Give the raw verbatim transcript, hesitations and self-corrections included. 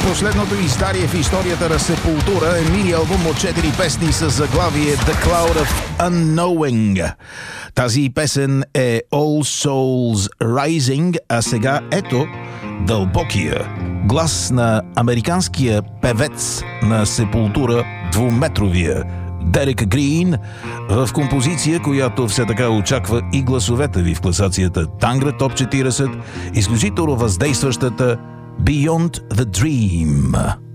Последното издание в историята на Сепултура е мини-албум от четири песни с заглавие The Cloud of Unknowing. Тази песен е All Souls Rising, а сега ето дълбокия глас на американския певец на Сепултура, двуметровия Дерек Грин, в композиция, която все така очаква и гласовете ви в класацията Тангра Топ четиридесет, изключително въздействащата Beyond the Dream.